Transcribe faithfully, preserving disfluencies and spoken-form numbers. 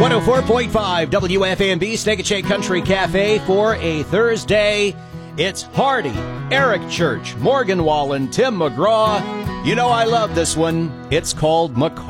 one oh four point five W F A M B, Snake and Shake Country Cafe for a Thursday. It's Hardy, Eric Church, Morgan Wallen, Tim McGraw. You know I love this one. It's called McCarthy.